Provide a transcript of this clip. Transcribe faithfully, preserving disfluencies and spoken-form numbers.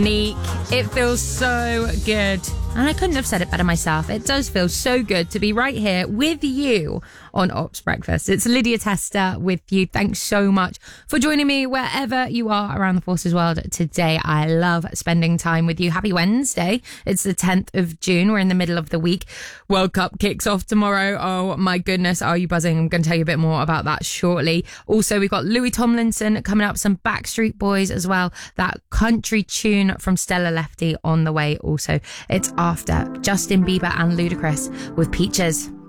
Neek, it feels so good. And I couldn't have said it better myself. It does feel so good to be right here with you on Ops Breakfast. It's Lydia Tester with you. Thanks so much for joining me wherever you are around the Forces world today. I love spending time with you. Happy Wednesday. It's the tenth of June. We're in the middle of the week. World Cup kicks off tomorrow. Oh my goodness. Are you buzzing? I'm going to tell you a bit more about that shortly. Also, we've got Louis Tomlinson coming up, some Backstreet Boys as well. That country tune from Stella Lefty on the way also. It's after Justin Bieber and Ludacris with Peaches.